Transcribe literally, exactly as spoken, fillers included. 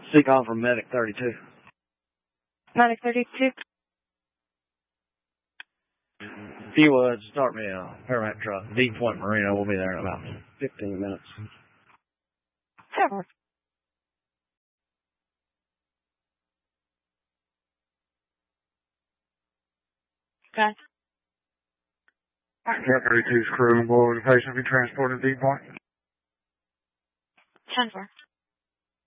Seek on from Medic thirty-two. Medic thirty-two. If you would, start me a paramedic truck. Deep Point Marina. We'll be there in about fifteen minutes. Sure. Okay. Truck thirty-two's crew will the patient be transported to Deep Point? ten four.